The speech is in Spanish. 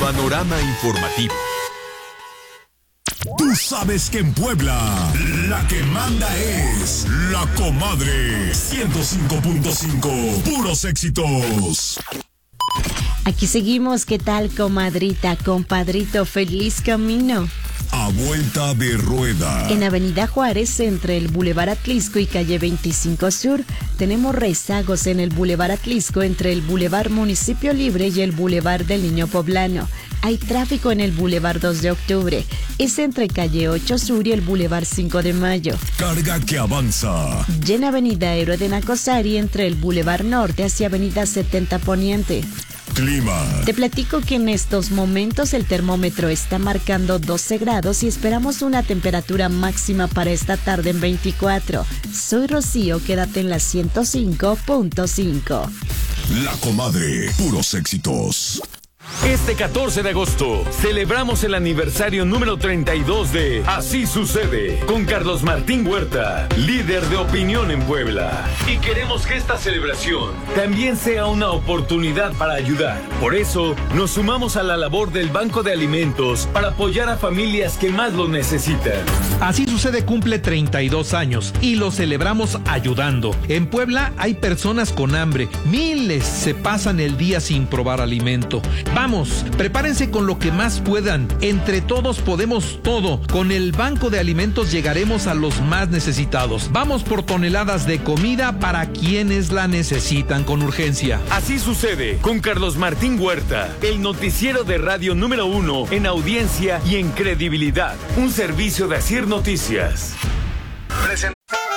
panorama informativo. Tú sabes que en Puebla, la que manda es La Comadre 105.5, puros éxitos. Aquí seguimos, ¿qué tal, comadrita, compadrito? Feliz camino. A vuelta de rueda. En Avenida Juárez, entre el Boulevard Atlisco y Calle 25 Sur, tenemos rezagos en el Boulevard Atlisco entre el Boulevard Municipio Libre y el Boulevard del Niño Poblano. Hay tráfico en el Boulevard 2 de Octubre. Es entre Calle 8 Sur y el Boulevard 5 de Mayo. Carga que avanza. Y en Avenida Héroe de Nacosari, entre el Boulevard Norte hacia Avenida 70 Poniente. Clima. Te platico que en estos momentos el termómetro está marcando 12 grados y esperamos una temperatura máxima para esta tarde en 24. Soy Rocío, quédate en la 105.5. La Comadre, puros éxitos. Este 14 de agosto celebramos el aniversario número 32 de Así Sucede con Carlos Martín Huerta, líder de opinión en Puebla. Y queremos que esta celebración también sea una oportunidad para ayudar. Por eso nos sumamos a la labor del Banco de Alimentos para apoyar a familias que más lo necesitan. Así Sucede cumple 32 años y lo celebramos ayudando. En Puebla hay personas con hambre, miles se pasan el día sin probar alimento. Vamos, prepárense con lo que más puedan. Entre todos podemos todo. Con el Banco de Alimentos llegaremos a los más necesitados. Vamos por toneladas de comida para quienes la necesitan con urgencia. Así Sucede con Carlos Martín Huerta, el noticiero de radio número 1 en audiencia y en credibilidad. Un servicio de Asir Noticias.